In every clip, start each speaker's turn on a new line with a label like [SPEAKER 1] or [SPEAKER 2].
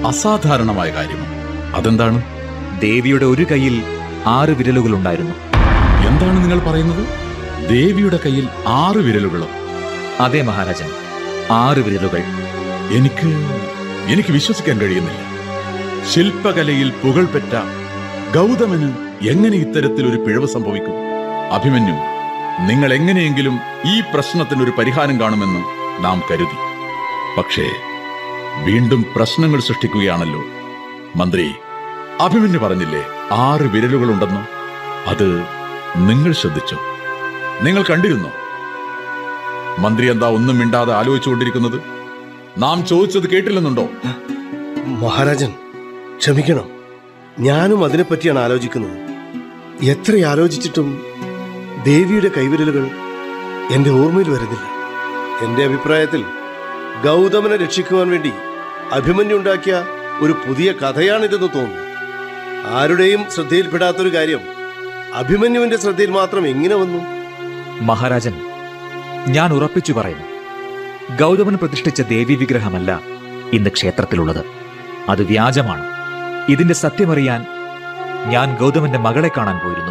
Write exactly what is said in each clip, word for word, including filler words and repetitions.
[SPEAKER 1] അസാധാരണമായ കാര്യമാണ്. അതെന്താണ്?
[SPEAKER 2] ദേവിയുടെ ഒരു കൈയിൽ ആറ് വിരലുകൾ ഉണ്ടായിരുന്നു.
[SPEAKER 1] എന്താണ് നിങ്ങൾ പറയുന്നത്? ദേവിയുടെ കയ്യിൽ ആറ് വിരലുകളോ?
[SPEAKER 2] അതെ മഹാരാജൻ, ആറ് വിരലുകൾ.
[SPEAKER 1] എനിക്ക് എനിക്ക് വിശ്വസിക്കാൻ കഴിയുന്നില്ല. ശില്പകലയിൽ പുകൾപെറ്റ ഗൗതമന് എങ്ങനെ ഇത്തരത്തിലൊരു പിഴവ് സംഭവിക്കും? അഭിമന്യു, നിങ്ങൾ എങ്ങനെയെങ്കിലും ഈ പ്രശ്നത്തിനൊരു പരിഹാരം കാണുമെന്ന് നാം കരുതി. പക്ഷേ വീണ്ടും പ്രശ്നങ്ങൾ സൃഷ്ടിക്കുകയാണല്ലോ. മന്ത്രി, അഭിമന്യു പറഞ്ഞില്ലേ ആറ് വിരലുകളുണ്ടെന്ന്? അത് നിങ്ങൾ ശ്രദ്ധിച്ചോ? നിങ്ങൾ കണ്ടിരുന്നോ? മന്ത്രി എന്താ ഒന്നും മിണ്ടാതെ ആലോചിച്ചുകൊണ്ടിരിക്കുന്നത്? നാം ചോദിച്ചത് കേട്ടില്ലെന്നുണ്ടോ?
[SPEAKER 3] മഹാരാജൻ ക്ഷമിക്കണം, ഞാനും അതിനെപ്പറ്റിയാണ് ആലോചിക്കുന്നത്. എത്ര ആലോചിച്ചിട്ടും ദേവിയുടെ കൈവിരലുകൾ എന്റെ ഓർമ്മയിൽ വരുന്നില്ല. എന്റെ അഭിപ്രായത്തിൽ ഗൗതമനെ രക്ഷിക്കുവാൻ വേണ്ടി അഭിമന്യു ഉണ്ടാക്കിയ ഒരു പുതിയ കഥയാണിതെന്ന് തോന്നുന്നു. ആരുടെയും ശ്രദ്ധയിൽപ്പെടാത്തൊരു കാര്യം അഭിമന്യുവിന്റെ ശ്രദ്ധയിൽ മാത്രം എങ്ങനെ വന്നു?
[SPEAKER 2] മഹാരാജൻ, ഞാൻ ഉറപ്പിച്ചു പറയുന്നു, ഗൗതമൻ പ്രതിഷ്ഠിച്ച ദേവി വിഗ്രഹമല്ല ഇന്ന് ക്ഷേത്രത്തിലുള്ളത്. അത് വ്യാജമാണ്. ഇതിന്റെ സത്യമറിയാൻ ഞാൻ ഗൗതമന്റെ മകളെ കാണാൻ പോയിരുന്നു.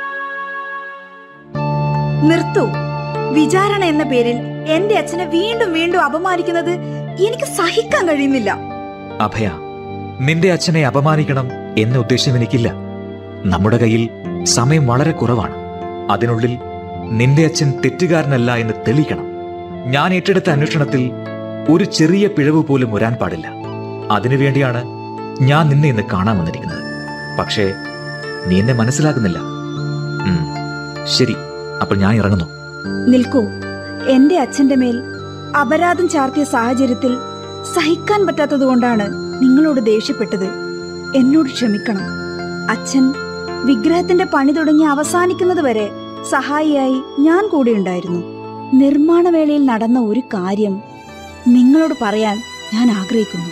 [SPEAKER 4] നിർത്തൂ. വിചാരണ എന്ന പേരിൽ എന്റെ അച്ഛനെ വീണ്ടും വീണ്ടും അപമാനിക്കുന്നത് എനിക്ക് സഹിക്കാൻ കഴിയുന്നില്ല.
[SPEAKER 2] അഭയ, നിന്റെ അച്ഛനെ അപമാനിക്കണം എന്ന ഉദ്ദേശം എനിക്കില്ല. നമ്മുടെ കയ്യിൽ സമയം വളരെ കുറവാണ്. അതിനുള്ളിൽ നിന്റെ അച്ഛൻ തെറ്റുകാരനല്ല എന്ന് തെളിയിക്കണം. ഞാൻ ഏറ്റെടുത്ത അന്വേഷണത്തിൽ ഒരു ചെറിയ പിഴവ് പോലും വരാൻ പാടില്ല. അതിനുവേണ്ടിയാണ് ഞാൻ നിന്നെ ഇന്ന് കാണാൻ വന്നിരിക്കുന്നത്. പക്ഷേ നീ എന്നെ മനസ്സിലാക്കുന്നില്ല. ശരി, അപ്പോൾ ഞാൻ ഇറങ്ങുന്നു.
[SPEAKER 4] നിൽക്കൂ. എന്റെ അച്ഛന്റെ മേൽ അപരാധം ചാർത്തിയ സാഹചര്യത്തിൽ സഹിക്കാൻ പറ്റാത്തതുകൊണ്ടാണ് നിങ്ങളോട് ദേഷ്യപ്പെട്ടത്. എന്നോട് ക്ഷമിക്കണം. അച്ഛൻ വിഗ്രഹത്തിന്റെ പണി തുടങ്ങി അവസാനിക്കുന്നത് വരെ സഹായിയായി ഞാൻ കൂടെ ഉണ്ടായിരുന്നു. നിർമ്മാണ വേളയിൽ നടന്ന ഒരു കാര്യം നിങ്ങളോട് പറയാൻ ഞാൻ ആഗ്രഹിക്കുന്നു.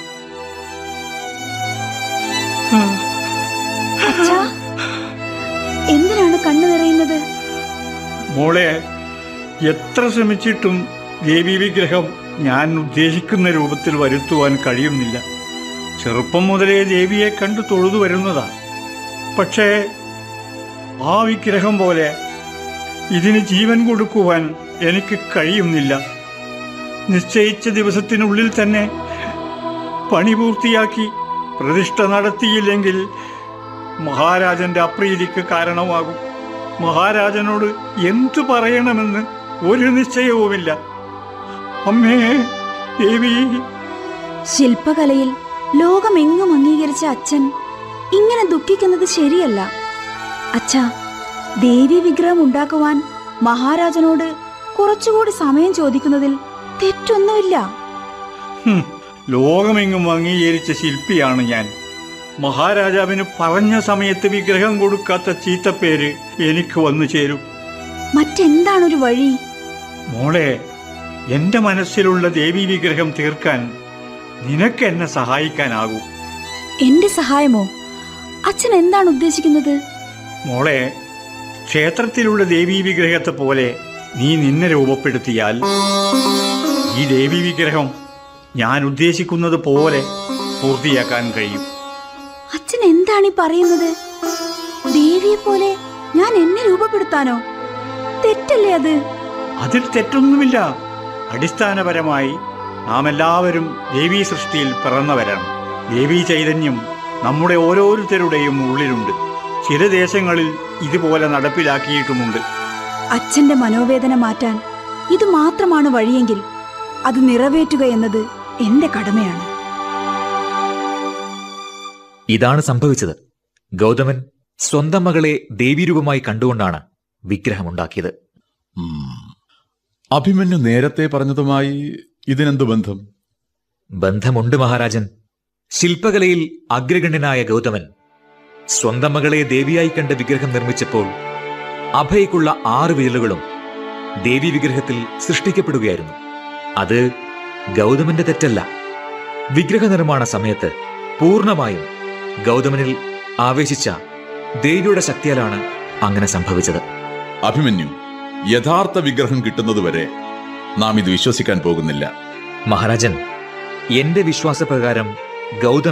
[SPEAKER 4] അച്ഛാ, എന്തിനാണ് കണ്ണു നിറയുന്നത്?
[SPEAKER 5] മോളെ, എത്ര ശ്രമിച്ചിട്ടും ദേവി വിഗ്രഹം ഞാൻ ഉദ്ദേശിക്കുന്ന രൂപത്തിൽ വരുത്തുവാൻ കഴിയുന്നില്ല. ചെറുപ്പം മുതലേ ദേവിയെ കണ്ടു തൊഴുതു വരുന്നതാ. പക്ഷേ ആ വിഗ്രഹം പോലെ ഇതിന് ജീവൻ കൊടുക്കുവാൻ എനിക്ക് കഴിയുന്നില്ല. നിശ്ചയിച്ച ദിവസത്തിനുള്ളിൽ തന്നെ പണി പൂർത്തിയാക്കി പ്രതിഷ്ഠ നടത്തിയില്ലെങ്കിൽ മഹാരാജന്റെ അപ്രീതിക്ക് കാരണമാകും. മഹാരാജനോട് എന്തു പറയണമെന്ന് ഒരു നിശ്ചയവുമില്ല. അമ്മേ ദേവി.
[SPEAKER 4] ശില്പകലയിൽ ലോകമെങ്ങും അംഗീകരിച്ച അച്ഛൻ ഇങ്ങനെ ദുഃഖിക്കുന്നത് ശരിയല്ല. അച്ഛാ, ദേവി വിഗ്രഹം ഉണ്ടാക്കുവാൻ മഹാരാജനോട് കുറച്ചുകൂടി സമയം ചോദിക്കുന്നതിൽ തെറ്റൊന്നുമില്ല.
[SPEAKER 5] ലോകമെങ്ങും അംഗീകരിച്ച ശില്പിയാണ് ഞാൻ. മഹാരാജാവിന് പറഞ്ഞ സമയത്ത് വിഗ്രഹം കൊടുക്കാത്ത ചീത്തപ്പേര് എനിക്ക് വന്നു ചേരും.
[SPEAKER 4] മറ്റെന്താണൊരു വഴി?
[SPEAKER 5] മോളെ, എന്റെ മനസ്സിലുള്ള ദേവി വിഗ്രഹം തീർക്കാൻ നിനക്ക് എന്നെ സഹായിക്കാനാകൂ.
[SPEAKER 4] എന്റെ സഹായമോ? അച്ഛൻ എന്താണ് ഉദ്ദേശിക്കുന്നത്?
[SPEAKER 5] മോളെ, ക്ഷേത്രത്തിലുള്ള ദേവീ വിഗ്രഹത്തെ പോലെ നീ നിന്നെ രൂപപ്പെടുത്തിയാൽ ഈ ദേവി വിഗ്രഹം ഞാൻ ഉദ്ദേശിക്കുന്നത് പോലെ പൂർത്തിയാക്കാൻ കഴിയും.
[SPEAKER 4] അച്ഛൻ എന്താണ് ഈ പറയുന്നത്? ദേവിയെ പോലെ ഞാൻ എന്നെ രൂപപ്പെടുത്താനോ? തെറ്റല്ലേ അത്?
[SPEAKER 5] അതിൽ തെറ്റൊന്നുമില്ല. അടിസ്ഥാനപരമായി നാം എല്ലാവരും ദേവീ സൃഷ്ടിയിൽ പിറന്നവരാണ്. ദേവീ ചൈതന്യം നമ്മുടെ ഓരോരുത്തരുടെയും ഉള്ളിലുണ്ട്. ചില ദേശങ്ങളിൽ ഇതുപോലെ നടപ്പിലാക്കിയിട്ടുമുണ്ട്.
[SPEAKER 4] അച്ഛന്റെ മനോവേദന മാറ്റാൻ ഇത് മാത്രമാണ് വഴിയെങ്കിൽ അത് നിറവേറ്റുക എന്നത് എന്റെ കടമയാണ്.
[SPEAKER 2] ഇതാണ് സംഭവിച്ചത്. ഗൗതമൻ സ്വന്തം മകളെ ദേവീരൂപമായി കണ്ടുകൊണ്ടാണ് വിഗ്രഹമുണ്ടാക്കിയത്.
[SPEAKER 1] അഭിമന്യു നേരത്തെ പറഞ്ഞതുമായി ഇതിനെന്തു ബന്ധം?
[SPEAKER 2] ബന്ധമുണ്ട് മഹാരാജൻ. ശില്പകലയിൽ അഗ്രഗണ്യനായ ഗൗതമൻ സ്വന്തം മകളെ ദേവിയായി കണ്ട് വിഗ്രഹം നിർമ്മിച്ചപ്പോൾ അഭയ്ക്കുള്ള ആറ് വിരലുകളും ദേവി വിഗ്രഹത്തിൽ സൃഷ്ടിക്കപ്പെടുകയായിരുന്നു. അത് ഗൗതമന്റെ തെറ്റല്ല. വിഗ്രഹ നിർമ്മാണ സമയത്ത് പൂർണ്ണമായും ഗൗതമനിൽ ആവേശിച്ച ദേവിയുടെ ശക്തിയാലാണ് അങ്ങനെ സംഭവിച്ചത്.
[SPEAKER 1] അഭിമന്യു, യഥാർത്ഥ വിഗ്രഹം കിട്ടുന്നതുവരെ നാം ഇത് വിശ്വസിക്കാൻ പോകുന്നില്ല.
[SPEAKER 2] മഹാരാജൻ, എന്റെ വിശ്വാസപ്രകാരം ഗൗതം